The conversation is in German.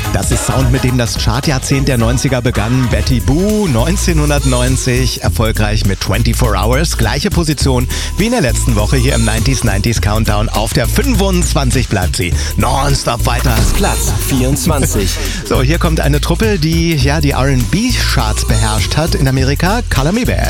Das ist Sound, mit dem das Chartjahrzehnt der 90er begann. Betty Boo 1990, erfolgreich mit 24 Hours. Gleiche Position wie in der letzten Woche hier im 90s Countdown. Auf der 25 bleibt sie. Nonstop weiter. Platz 24. So, hier kommt eine Truppe, die die R&B-Charts beherrscht hat in Amerika. Color Me Badd.